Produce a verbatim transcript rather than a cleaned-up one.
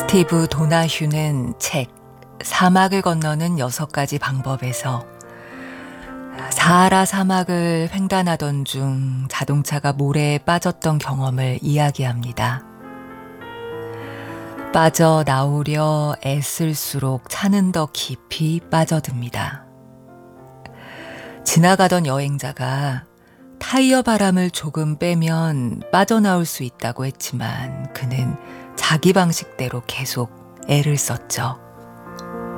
스티브 도나휴는 책 사막을 건너는 여섯 가지 방법에서 사하라 사막을 횡단하던 중 자동차가 모래에 빠졌던 경험을 이야기합니다. 빠져나오려 애쓸수록 차는 더 깊이 빠져듭니다. 지나가던 여행자가 타이어 바람을 조금 빼면 빠져나올 수 있다고 했지만 그는 자기 방식대로 계속 애를 썼죠.